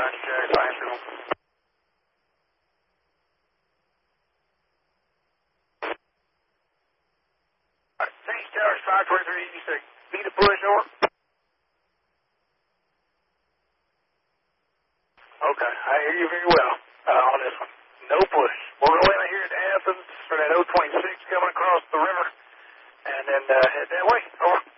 Roger, Jerry, 5-0. St. Towers 523, you say, need a push, over? Okay, I hear you very well on this one. No push. We're going to here to Athens for that 026 coming across the river, and then head that way. Over.